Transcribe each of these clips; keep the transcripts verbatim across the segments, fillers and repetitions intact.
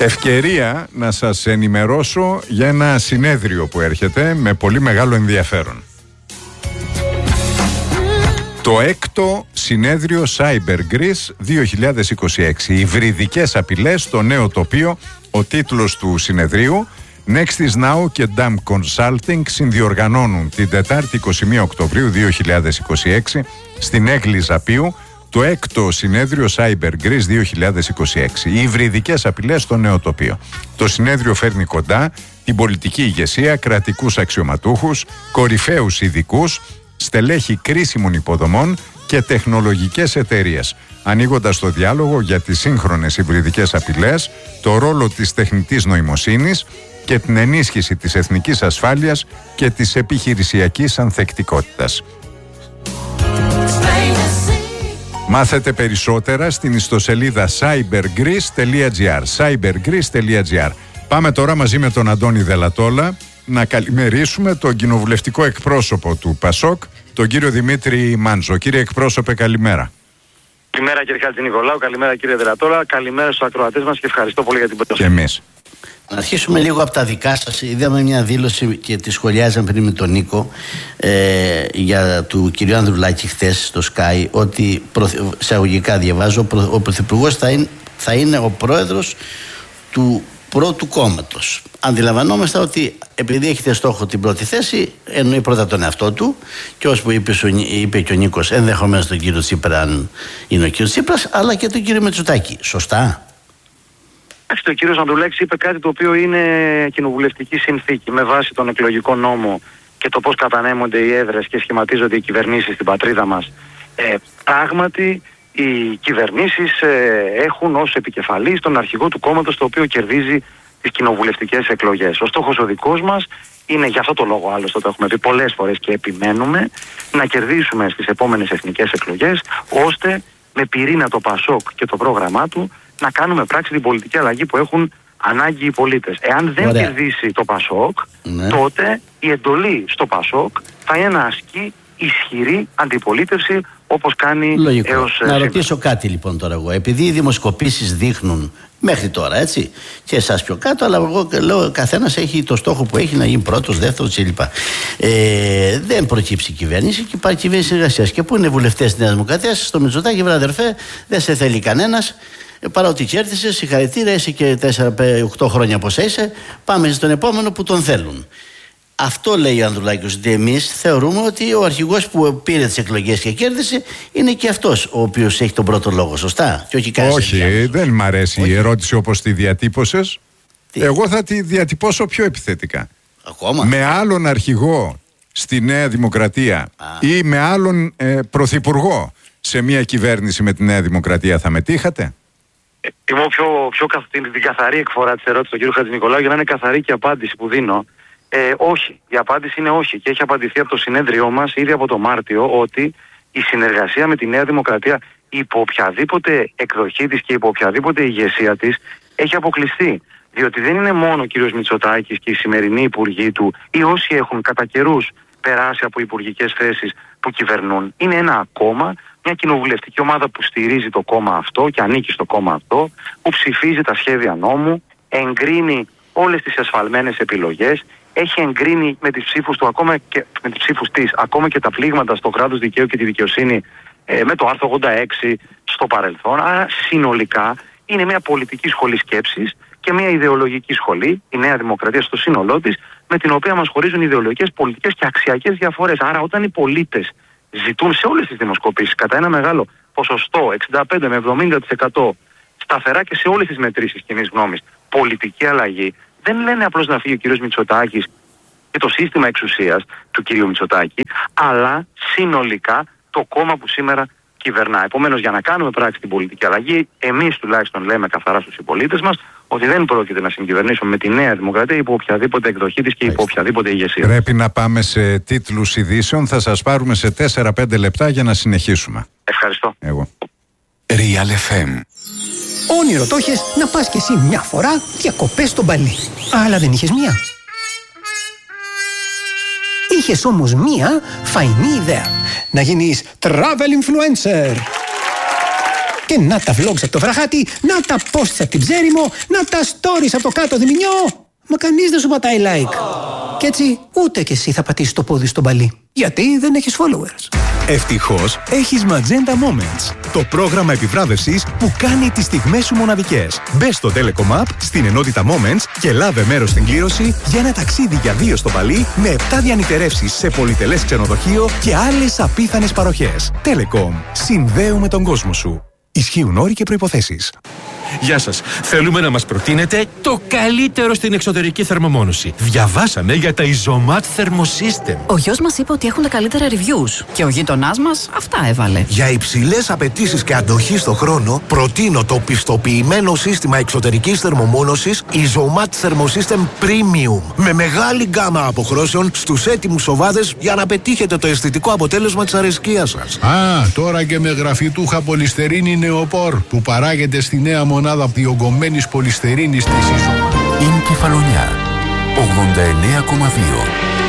Ευκαιρία να σας ενημερώσω για ένα συνέδριο που έρχεται με πολύ μεγάλο ενδιαφέρον. Το έκτο συνέδριο Cyber Greece δύο χιλιάδες είκοσι έξι. Υβριδικές απειλές στο νέο τοπίο. Ο τίτλος του συνεδρίου. Nextis Now και Dam Consulting συνδιοργανώνουν την Τετάρτη εικοστή πρώτη Οκτωβρίου δύο χιλιάδες είκοσι έξι στην Έγκλη Ζαπίου το έκτο συνέδριο Cyber Greece δύο χιλιάδες είκοσι έξι. Οι υβριδικές απειλές στο νέο τοπίο. Το συνέδριο φέρνει κοντά την πολιτική ηγεσία, κρατικούς αξιωματούχους, κορυφαίους ειδικούς, στελέχη κρίσιμων υποδομών και τεχνολογικές εταιρείες, ανοίγοντας το διάλογο για τις σύγχρονες υβριδικές απειλές, το ρόλο της τεχνητής νοημοσύνης και την ενίσχυση της εθνικής ασφάλειας και της επιχειρησιακής ανθεκτικότητας. Μάθετε περισσότερα στην ιστοσελίδα cybergreece.gr cybergreece.gr. Πάμε τώρα μαζί με τον Αντώνη Δελατόλα να καλημερίσουμε τον κοινοβουλευτικό εκπρόσωπο του ΠΑΣΟΚ, τον κύριο Δημήτρη Μάντζο. Κύριε εκπρόσωπε, καλημέρα. Καλημέρα κύριε Χατζηνικολάου, καλημέρα κύριε Δελατόλα, καλημέρα στους ακροατές μας και ευχαριστώ πολύ για την πρόσκληση. Και εμείς. Να αρχίσουμε λίγο από τα δικά σας. Είδαμε μια δήλωση και τη σχολιάζαμε πριν με τον Νίκο ε, για του κυρίου Ανδρουλάκη χθες στο Sky, ότι εισαγωγικά διαβάζω, ο Πρωθυπουργός θα είναι, θα είναι ο πρόεδρος του πρώτου κόμματος. Αντιλαμβανόμαστε ότι επειδή έχετε στόχο την πρώτη θέση, εννοεί πρώτα τον εαυτό του και όπως που είπε, είπε και ο Νίκος, ενδεχομένως τον κύριο Τσίπρα, αν είναι ο κύριος Τσίπρας, αλλά και τον κύριο Μητσοτάκη. Σωστά? Ο κύριος Ανδρουλάκης είπε κάτι το οποίο είναι κοινοβουλευτική συνθήκη με βάση τον εκλογικό νόμο και το πώς κατανέμονται οι έδρες και σχηματίζονται οι κυβερνήσεις στην πατρίδα μας. Ε, πράγματι οι κυβερνήσεις ε, έχουν ως επικεφαλής τον αρχηγό του κόμματος το οποίο κερδίζει τις κοινοβουλευτικές εκλογές. Ο στόχος ο δικός μας είναι, για αυτό το λόγο άλλωστε το έχουμε πει πολλές φορές και επιμένουμε, να κερδίσουμε στις επόμενες εθνικές εκλογές, ώστε με πυρήνα το ΠΑΣΟΚ και το πρόγραμμά του να κάνουμε πράξη την πολιτική αλλαγή που έχουν ανάγκη οι πολίτες. Εάν δεν Ωραία. κερδίσει το ΠΑΣΟΚ, ναι. τότε η εντολή στο ΠΑΣΟΚ θα είναι να ασκεί ισχυρή αντιπολίτευση, όπως κάνει Λογικό. έως Να σήμερα. ρωτήσω κάτι λοιπόν τώρα εγώ. Επειδή οι δημοσκοπήσεις δείχνουν μέχρι τώρα, έτσι, και εσάς πιο κάτω, αλλά εγώ λέω καθένας έχει το στόχο που έχει να γίνει πρώτος, δεύτερος κλπ. Ε, δεν προκύψει η κυβέρνηση και υπάρχει κυβέρνηση συνεργασίας. Και πού είναι βουλευτές της Νέας Δημοκρατίας, στο Μητσοτάκη, βρε αδερφέ, δεν σε θέλει κανένας. Παρότι κέρδισες, συγχαρητήρια, είσαι και τέσσερα οκτώ χρόνια από όσα είσαι, πάμε στον επόμενο που τον θέλουν. Αυτό λέει ο Ανδρουλάκης, ότι εμείς θεωρούμε ότι ο αρχηγός που πήρε τις εκλογές και κέρδισε είναι και αυτός ο οποίος έχει τον πρώτο λόγο, σωστά? Και όχι όχι, δεν μ' αρέσει όχι. η ερώτηση όπως τη διατύπωσες. Τι? Εγώ θα τη διατυπώσω πιο επιθετικά. Ακόμα? Με άλλον αρχηγό στη Νέα Δημοκρατία Α. ή με άλλον ε, πρωθυπουργό σε μια κυβέρνηση με τη Νέα Δημοκρατία θα μετήχατε? Είμαι πιο, πιο καθ, την, την καθαρή εκφορά της ερώτησης του κύριου Χατζηνικολάου για να είναι καθαρή και η απάντηση που δίνω. Ε, όχι. Η απάντηση είναι όχι και έχει απαντηθεί από το συνέδριό μας ήδη από το Μάρτιο ότι η συνεργασία με τη Νέα Δημοκρατία υπό οποιαδήποτε εκδοχή της και υπό οποιαδήποτε ηγεσία της έχει αποκλειστεί. Διότι δεν είναι μόνο ο κύριος Μητσοτάκης και οι σημερινοί υπουργοί του ή όσοι έχουν κατά καιρούς περάσει από υπουργικές θέσεις που κυβερνούν. Είναι ένα κόμμα, μια κοινοβουλευτική ομάδα που στηρίζει το κόμμα αυτό και ανήκει στο κόμμα αυτό, που ψηφίζει τα σχέδια νόμου, εγκρίνει όλες τις ασφαλμένες επιλογές, έχει εγκρίνει με τις ψήφους του, ακόμα και με τις ψήφους της, ακόμα και τα πλήγματα στο κράτος δικαίου και τη δικαιοσύνη ε, με το άρθρο ογδόντα έξι στο παρελθόν. Άρα συνολικά είναι μια πολιτική σχολή σκέψης και μια ιδεολογική σχολή, η Νέα Δημοκρατία στο σύνολό της, με την οποία μας χωρίζουν ιδεολογικές, πολιτικές και αξιακές διαφορές. Άρα όταν οι πολίτες ζητούν σε όλες τις δημοσκοπήσεις κατά ένα μεγάλο ποσοστό, εξήντα πέντε με εβδομήντα τοις εκατό, σταθερά και σε όλες τις μετρήσεις κοινής γνώμης, πολιτική αλλαγή, δεν λένε απλώς να φύγει ο κύριος Μητσοτάκης και το σύστημα εξουσίας του κυρίου Μητσοτάκη, αλλά συνολικά το κόμμα που σήμερα κυβερνά. Επομένως, για να κάνουμε πράξη την πολιτική αλλαγή, εμείς τουλάχιστον λέμε καθαρά στους συμπολίτες μας ότι δεν πρόκειται να συγκυβερνήσουμε με τη Νέα Δημοκρατία υπό οποιαδήποτε εκδοχή της και υπό οποιαδήποτε ηγεσία. Πρέπει να πάμε σε τίτλους ειδήσεων. Θα σας πάρουμε σε τέσσερα πέντε λεπτά για να συνεχίσουμε. Ευχαριστώ. Εγώ. Real εφ εμ. Όνειρο το είχες να πας κι εσύ μια φορά διακοπές στο Μπαλί. Αλλά δεν είχες μία. Είχες όμως μία φαϊνή ιδέα. Να γίνεις travel influencer. Και να τα vlogs από το βραχάτι, να τα posts από την Ψέριμο, να τα stories από το κάτω Διμηνιό. Μα κανείς δεν σου πατάει like. Κι έτσι ούτε κι εσύ θα πατήσεις το πόδι στον παλί. Γιατί δεν έχεις followers. Ευτυχώς έχεις Magenta Moments, το πρόγραμμα επιβράβευσης που κάνει τις στιγμές σου μοναδικές. Μπες στο Telecom App, στην ενότητα Moments και λάβε μέρος στην κλήρωση για ένα ταξίδι για δύο στο Παλί με επτά διανυτερεύσεις σε πολυτελές ξενοδοχείο και άλλες απίθανες παροχές. Telecom. Συνδέουμε τον κόσμο σου. Ισχύουν όροι και προϋποθέσεις. Γεια σας. Θέλουμε να μας προτείνετε το καλύτερο στην εξωτερική θερμομόνωση. Διαβάσαμε για τα Isomat Thermosystem. Ο γιος μας είπε ότι έχουν τα καλύτερα reviews και ο γείτονάς μας αυτά έβαλε. Για υψηλές απαιτήσεις και αντοχή στο χρόνο, προτείνω το πιστοποιημένο σύστημα εξωτερικής θερμομόνωσης Isomat Thermosystem Premium. Με μεγάλη γκάμα αποχρώσεων στους έτοιμους σοβάδες για να πετύχετε το αισθητικό αποτέλεσμα της αρεσκίας σας. Α, τώρα και με γραφιτούχα πολυστερίνη νεοπόρ που παράγεται στη νέα μονάδα διογκωμένης πολυστερίνης της Isomat. Είναι Κεφαλονιά ογδόντα εννέα κόμμα δύο.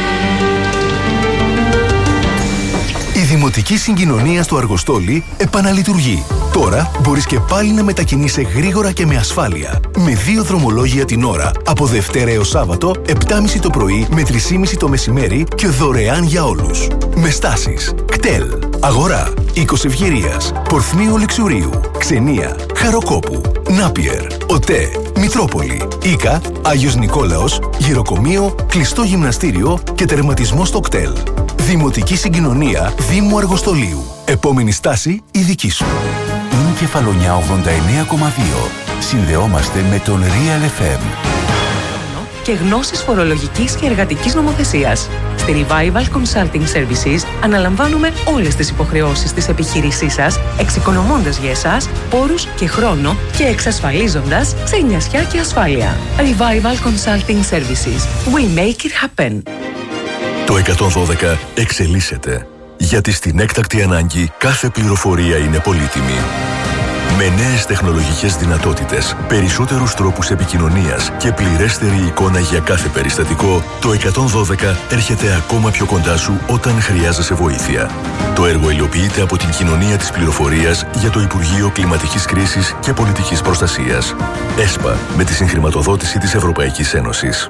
Η Δημοτική Συγκοινωνία στο Αργοστόλι επαναλειτουργεί. Τώρα μπορείς και πάλι να μετακινείσαι γρήγορα και με ασφάλεια. Με δύο δρομολόγια την ώρα, από Δευτέρα έως Σάββατο, επτά και μισή το πρωί με τρεις και μισή το μεσημέρι και δωρεάν για όλους. Με στάσεις Κτέλ, Αγορά, Οίκος Ευγυρίας, Πορθμίου Λεξουρίου, Ξενία, Χαροκόπου, Νάπιερ, ΟΤΕ, Μητρόπολη, Ίκα, Άγιος Νικόλαος, Γυροκομείο, Κλειστό Γυμναστήριο και τερματισμό στο Κτέλ. Δημοτική Συγκοινωνία Δήμου Αργοστολίου. Επόμενη στάση η δική σου. Είναι Κεφαλονιά ογδόντα εννέα κόμμα δύο. Συνδεόμαστε με τον Real εφ εμ. Και γνώσεις φορολογικής και εργατικής νομοθεσίας. Στη Revival Consulting Services αναλαμβάνουμε όλες τις υποχρεώσεις της επιχείρησής σας, εξοικονομώντας για εσάς πόρους και χρόνο και εξασφαλίζοντας ξενιασιά και ασφάλεια. Revival Consulting Services. We make it happen. Το εκατόν δώδεκα εξελίσσεται. Γιατί στην έκτακτη ανάγκη κάθε πληροφορία είναι πολύτιμη. Με νέες τεχνολογικές δυνατότητες, περισσότερους τρόπους επικοινωνίας και πληρέστερη εικόνα για κάθε περιστατικό, το εκατόν δώδεκα έρχεται ακόμα πιο κοντά σου όταν χρειάζεσαι βοήθεια. Το έργο υλοποιείται από την Κοινωνία της Πληροφορίας για το Υπουργείο Κλιματικής Κρίσης και Πολιτικής Προστασίας. ΕΣΠΑ, με τη συγχρηματοδότηση της Ευρωπαϊκής Ένωσης.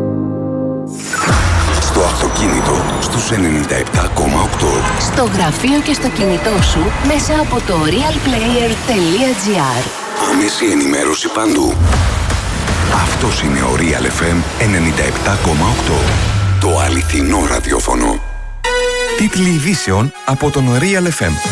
Στο αυτοκίνητο στους ενενήντα επτά κόμμα οκτώ. Στο γραφείο και στο κινητό σου μέσα από το realplayer τελεία gr. Άμεση ενημέρωση παντού. Αυτός είναι ο Real εφ εμ ενενήντα επτά κόμμα οκτώ. Το αληθινό ραδιόφωνο. Τίτλοι ειδήσεων από τον Real εφ εμ.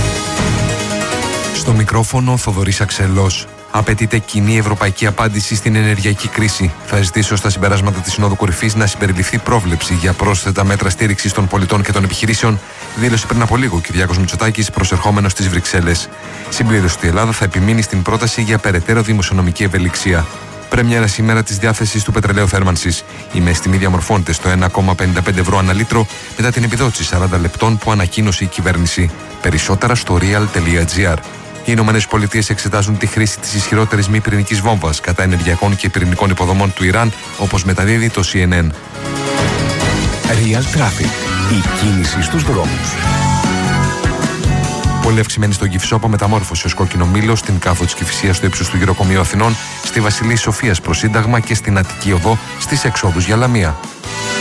Στο μικρόφωνο Θοδωρής Αξελός. Απαιτείται κοινή ευρωπαϊκή απάντηση στην ενεργειακή κρίση. Θα ζητήσω στα συμπεράσματα της Συνόδου Κορυφής να συμπεριληφθεί πρόβλεψη για πρόσθετα μέτρα στήριξης των πολιτών και των επιχειρήσεων, δήλωσε πριν από λίγο ο Κυριάκος Μητσοτάκης, προσερχόμενος στις Βρυξέλλες. Συμπλήρωσε ότι η Ελλάδα θα επιμείνει στην πρόταση για περαιτέρω δημοσιονομική ευελιξία. Πρέμιερα σήμερα της διάθεσης του πετρελαίου θέρμανσης. Η μέση τιμή διαμορφώνεται στο ένα κόμμα πενήντα πέντε ευρώ ανά λίτρο μετά την επιδότηση σαράντα λεπτών που ανακοίνωσε η κυβέρνηση. Περισσότερα στο real τελεία gr. Οι Ηνωμένες Πολιτείες εξετάζουν τη χρήση της ισχυρότερης μη πυρηνικής βόμβας κατά ενεργειακών και πυρηνικών υποδομών του Ιράν, όπως μεταδίδει το σι εν εν. Real Traffic. Η κίνηση στους δρόμους. Πολύ αυξημένη στον Κηφισό, μεταμόρφωση ως κόκκινο μήλο στην κάθο της Κηφισίας στο ύψος του Γυροκομείου Αθηνών, στη Βασιλής Σοφίας προς Σύνταγμα και στην Αττική Οδό στις εξόδους για Λαμία.